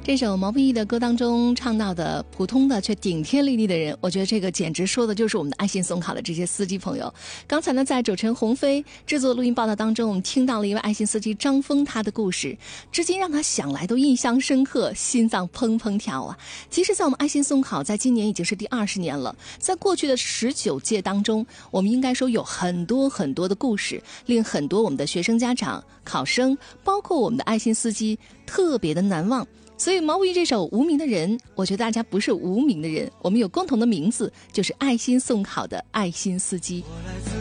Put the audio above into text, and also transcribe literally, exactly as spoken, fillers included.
这首毛不易的歌当中唱到的普通的却顶天立地的人，我觉得这个简直说的就是我们的爱心送考的这些司机朋友。刚才呢，在主持人鸿飞制作录音报道当中，我们听到了一位爱心司机张峰他的故事，至今让他想来都印象深刻，心脏砰砰跳啊！其实在我们爱心送考在今年已经是第二十年了，在过去的十九届当中，我们应该说有很多很多的故事，令很多我们的学生家长、考生，包括我们的爱心司机特别的难忘。所以毛不易这首无名的人，我觉得大家不是无名的人，我们有共同的名字，就是爱心送考的爱心司机。 我来